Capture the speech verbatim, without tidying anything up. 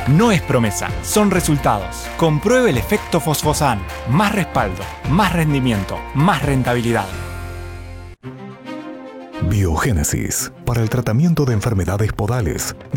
No es promesa, son resultados. Compruebe el efecto Fosfosan. Más respaldo, más rendimiento, más rentabilidad. Biogénesis, para el tratamiento de enfermedades podales,